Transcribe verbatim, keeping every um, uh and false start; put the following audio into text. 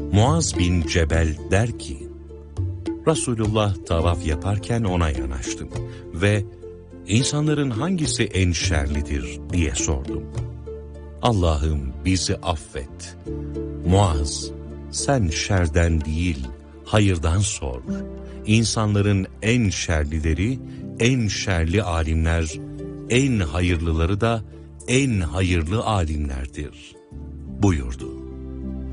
Muaz bin Cebel der ki, Resulullah tavaf yaparken ona yanaştım ve insanların hangisi en şerlidir diye sordum. Allah'ım bizi affet. Muaz, sen şerden değil, hayırdan sor. İnsanların en şerlileri, en şerli alimler, en hayırlıları da en hayırlı alimlerdir buyurdu.